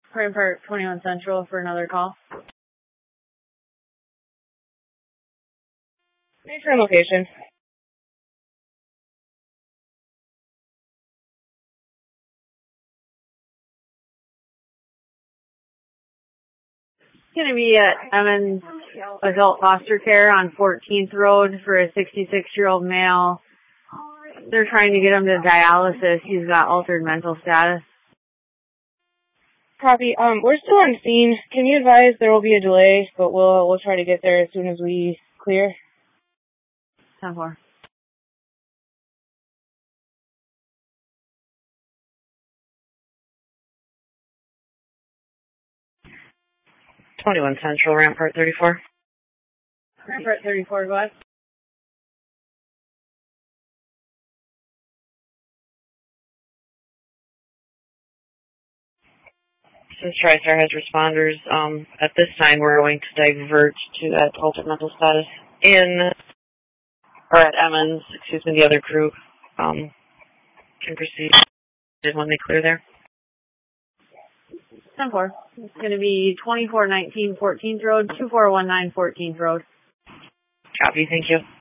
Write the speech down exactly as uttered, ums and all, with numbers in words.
Rampart twenty-one Central for another call. Thanks for location. It's going to be at Emmons Adult Foster Care on fourteenth Road for a sixty-six-year-old male. They're trying to get him to dialysis. He's got altered mental status. Copy. Um, we're still on scene. Can you advise there will be a delay, but we'll we'll try to get there as soon as we clear? ten four. twenty-one Central, Rampart thirty-four. Rampart thirty-four, go ahead. Since TriStar has responders, um, at this time we're going to divert to that altered mental status in, or at Emmons, excuse me, the other crew um, can proceed when they clear there. ten four. It's going to be twenty-four nineteen fourteenth Road, two four one nine fourteenth Road. Copy, thank you.